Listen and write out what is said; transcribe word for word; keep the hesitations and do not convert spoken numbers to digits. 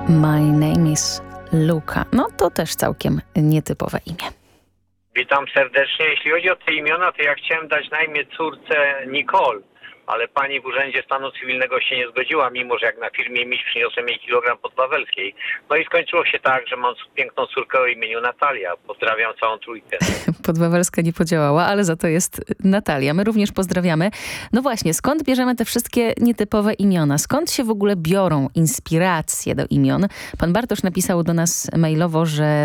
My name is Luka. No to też całkiem nietypowe imię. Witam serdecznie. Jeśli chodzi o te imiona, to ja chciałem dać na imię córce Nicole, ale pani w Urzędzie Stanu Cywilnego się nie zgodziła, mimo że jak na firmie miś przyniosłem jej kilogram podwawelskiej. No i skończyło się tak, że mam piękną córkę o imieniu Natalia. Pozdrawiam całą trójkę. Podwawelska nie podziałała, ale za to jest Natalia. My również pozdrawiamy. No właśnie, skąd bierzemy te wszystkie nietypowe imiona? Skąd się w ogóle biorą inspiracje do imion? Pan Bartosz napisał do nas mailowo, że